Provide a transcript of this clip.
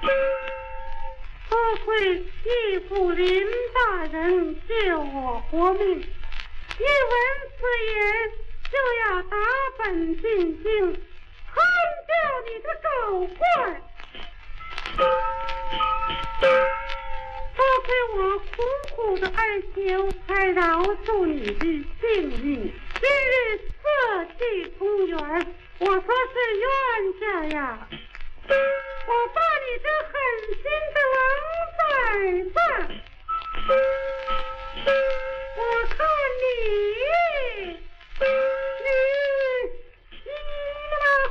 多亏义父林大人救我活命，一闻此言就要打本进京，砍掉你的狗怪。多亏我苦苦的哀求，才饶恕你的性命。今日色气同源，我说是冤家呀！我把你这狠心